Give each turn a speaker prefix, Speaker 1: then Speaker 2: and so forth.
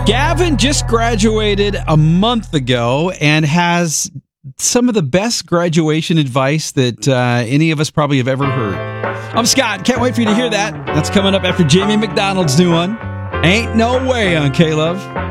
Speaker 1: Gavin just graduated a month ago and has some of the best graduation advice that any of us probably have ever heard. I'm Scott. Can't wait for you to hear that. That's coming up after Jamie McDonald's new one. Ain't No Way on K-Love.